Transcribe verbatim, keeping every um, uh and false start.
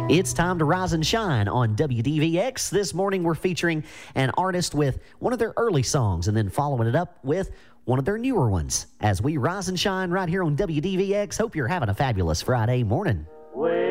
It's time to rise and shine on W D V X. This morning we're featuring an artist with one of their early songs and then following it up with one of their newer ones as we rise and shine right here on W D V X. Hope you're having a fabulous Friday morning. Way